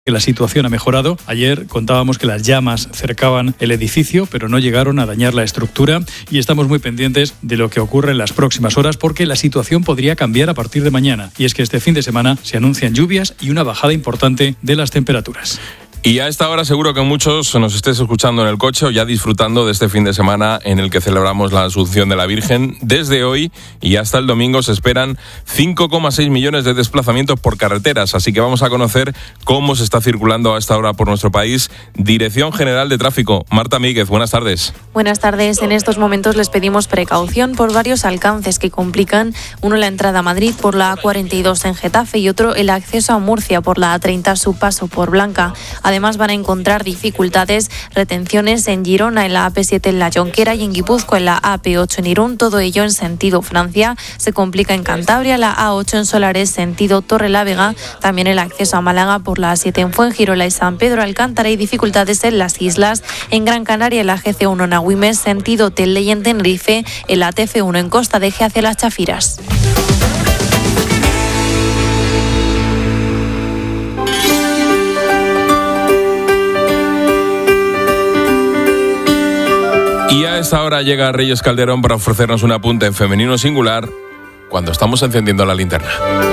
que la situación ha mejorado. Ayer contábamos que las llamas cercaban el edificio, pero no llegaron a dañar la estructura, y estamos muy pendientes de lo que ocurre en las próximas horas, porque la situación podría cambiar a partir de mañana. Y es que este fin de semana se anuncian lluvias y una bajada importante de las temperaturas. Y a esta hora seguro que muchos nos estéis escuchando en el coche o ya disfrutando de este fin de semana en el que celebramos la Asunción de la Virgen. Desde hoy y hasta el domingo se esperan 5,6 millones de desplazamientos por carreteras, así que vamos a conocer cómo se está circulando a esta hora por nuestro país. Dirección General de Tráfico, Marta Míguez, buenas tardes. Buenas tardes. En estos momentos les pedimos precaución por varios alcances que complican. Uno, la entrada a Madrid por la A42 en Getafe, y otro, el acceso a Murcia por la A30, su paso por Blanca. Además, van a encontrar dificultades, retenciones en Girona, en la AP7 en La Jonquera y en Guipúzcoa en la AP8 en Irún, todo ello en sentido Francia. Se complica en Cantabria, la A8 en Solares, sentido Torrelavega, también el acceso a Málaga por la A7 en Fuengirola y San Pedro Alcántara, y dificultades en las islas. En Gran Canaria, en la GC1 en Agüimes, sentido Telde y en Tenerife, en la TF1 en Costa de Eje hacia las Chafiras. Y a esta hora llega Reyes Calderón para ofrecernos un apunte en femenino singular cuando estamos encendiendo la linterna.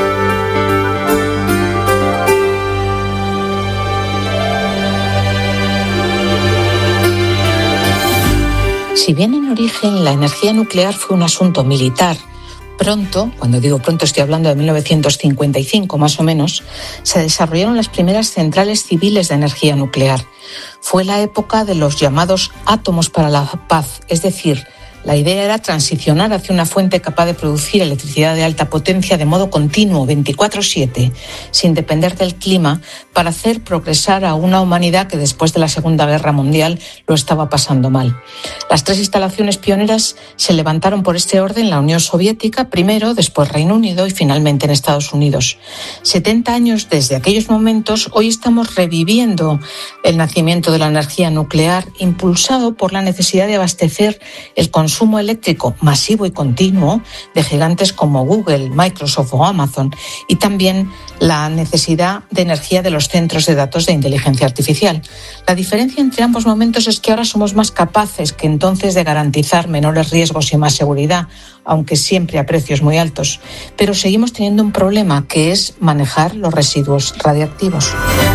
Si bien en origen la energía nuclear fue un asunto militar, pronto, cuando digo pronto estoy hablando de 1955 más o menos, se desarrollaron las primeras centrales civiles de energía nuclear. Fue la época de los llamados átomos para la paz, es decir, la idea era transicionar hacia una fuente capaz de producir electricidad de alta potencia de modo continuo, 24/7, sin depender del clima, para hacer progresar a una humanidad que después de la Segunda Guerra Mundial lo estaba pasando mal. Las tres instalaciones pioneras se levantaron por este orden en la Unión Soviética, primero, después Reino Unido y finalmente en Estados Unidos. 70 años desde aquellos momentos, hoy estamos reviviendo el nacimiento de la energía nuclear, impulsado por la necesidad de abastecer el consumo eléctrico masivo y continuo de gigantes como Google, Microsoft o Amazon, y también la necesidad de energía de los centros de datos de inteligencia artificial. La diferencia entre ambos momentos es que ahora somos más capaces que entonces de garantizar menores riesgos y más seguridad, aunque siempre a precios muy altos. Pero seguimos teniendo un problema, que es manejar los residuos radiactivos.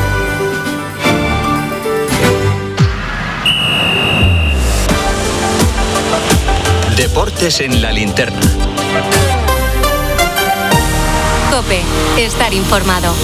Deportes en la linterna. COPE, estar informado.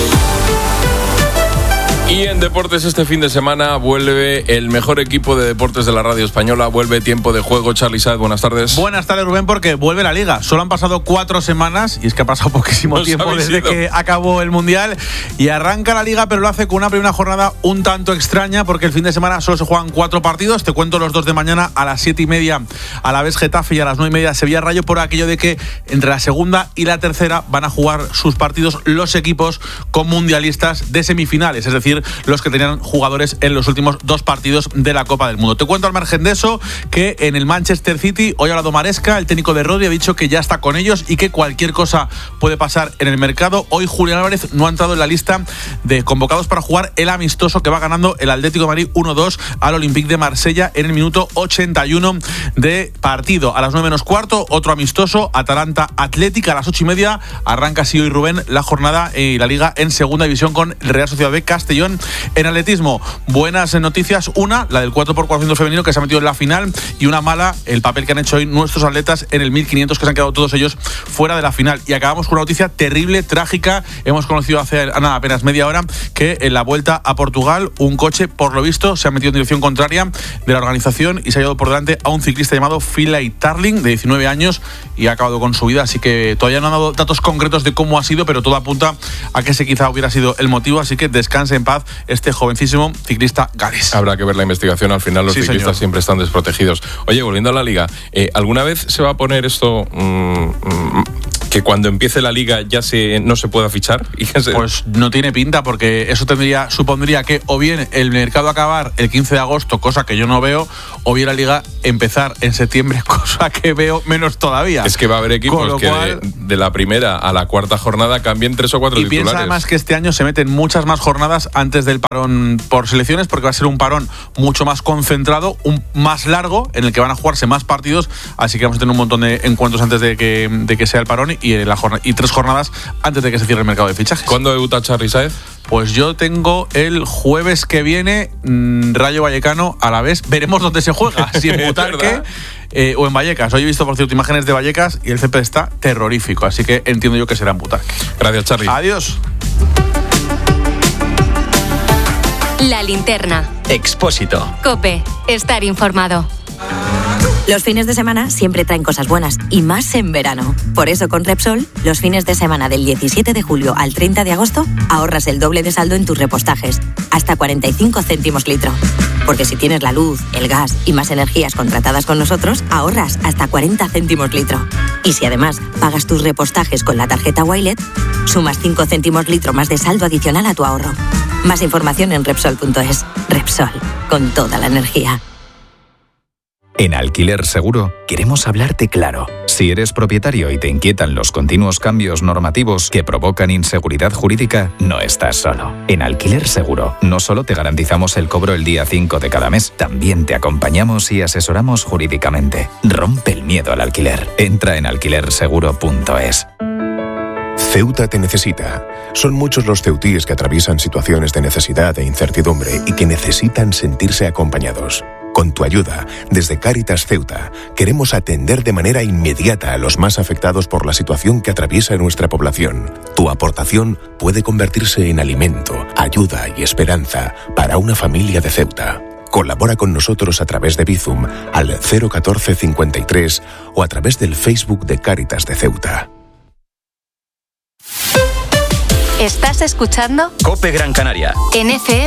Y en deportes este fin de semana vuelve el mejor equipo de deportes de la radio española, vuelve Tiempo de Juego. Charly Saez, buenas tardes. Buenas tardes, Rubén, porque vuelve la Liga. Solo han pasado 4 semanas, y es que ha pasado poquísimo tiempo desde que acabó el Mundial, y arranca la Liga, pero lo hace con una primera jornada un tanto extraña, porque el fin de semana solo se juegan 4 partidos. Te cuento los 2 de mañana: a las 7:30 a la vez Getafe y a las 9:30 Sevilla Rayo, por aquello de que entre la segunda y la tercera van a jugar sus partidos los equipos con mundialistas de semifinales, es decir, los que tenían jugadores en los últimos 2 partidos de la Copa del Mundo. Te cuento al margen de eso que en el Manchester City hoy ha hablado Maresca, el técnico de Rodri, ha dicho que ya está con ellos y que cualquier cosa puede pasar en el mercado. Hoy Julián Álvarez no ha entrado en la lista de convocados para jugar el amistoso que va ganando el Atlético de Madrid 1-2 al Olympique de Marsella en el minuto 81 de partido. A las 9:15 otro amistoso, Atalanta Atlética. A las 8:30 arranca así hoy, Rubén, la jornada y la Liga en segunda división con el Real Sociedad de Castellón. En atletismo, buenas noticias. Una, la del 4x400 femenino, que se ha metido en la final, y una mala, el papel que han hecho hoy nuestros atletas en el 1500, que se han quedado todos ellos fuera de la final. Y acabamos con una noticia terrible, trágica. Hemos conocido hace apenas media hora que en la vuelta a Portugal un coche, por lo visto, se ha metido en dirección contraria de la organización y se ha llevado por delante a un ciclista llamado Philip Tarling, de 19 años, y ha acabado con su vida. Así que todavía no han dado datos concretos de cómo ha sido, pero todo apunta a que ese quizá hubiera sido el motivo. Así que descanse en paz este jovencísimo ciclista galés. Habrá que ver la investigación. Al final los ciclistas siempre están desprotegidos. Oye, volviendo a la Liga, ¿alguna vez se va a poner esto que cuando empiece la Liga ya no se pueda fichar. Pues no tiene pinta, porque eso supondría que o bien el mercado acabar el 15 de agosto, cosa que yo no veo, o bien la Liga empezar en septiembre, cosa que veo menos todavía. Es que va a haber equipos que de la primera a la cuarta jornada cambien 3 o 4 titulares. Y piensa además que este año se meten muchas más jornadas antes del parón por selecciones, porque va a ser un parón mucho más concentrado, más largo, en el que van a jugarse más partidos, así que vamos a tener un montón de encuentros antes de que sea el parón y 3 jornadas antes de que se cierre el mercado de fichajes. ¿Cuándo debuta Charly Sáez? Pues yo tengo el jueves que viene Rayo Vallecano a la vez. Veremos dónde se juega, si en Butarque o en Vallecas. Hoy he visto, por cierto, imágenes de Vallecas y el césped está terrorífico, así que entiendo yo que será en Butarque. Gracias, Charly. Adiós. La linterna. Expósito. COPE. Estar informado. Los fines de semana siempre traen cosas buenas, y más en verano. Por eso con Repsol, los fines de semana del 17 de julio al 30 de agosto, ahorras el doble de saldo en tus repostajes, hasta 45 céntimos litro. Porque si tienes la luz, el gas y más energías contratadas con nosotros, ahorras hasta 40 céntimos litro. Y si además pagas tus repostajes con la tarjeta Wilet, sumas 5 céntimos litro más de saldo adicional a tu ahorro. Más información en Repsol.es. Repsol, con toda la energía. En Alquiler Seguro queremos hablarte claro. Si eres propietario y te inquietan los continuos cambios normativos que provocan inseguridad jurídica, no estás solo. En Alquiler Seguro no solo te garantizamos el cobro el día 5 de cada mes, también te acompañamos y asesoramos jurídicamente. Rompe el miedo al alquiler. Entra en alquilerseguro.es. Ceuta te necesita. Son muchos los ceutíes que atraviesan situaciones de necesidad e incertidumbre y que necesitan sentirse acompañados. Con tu ayuda, desde Cáritas Ceuta, queremos atender de manera inmediata a los más afectados por la situación que atraviesa nuestra población. Tu aportación puede convertirse en alimento, ayuda y esperanza para una familia de Ceuta. Colabora con nosotros a través de Bizum al 014 53 o a través del Facebook de Cáritas de Ceuta. ¿Estás escuchando? COPE Gran Canaria. En FM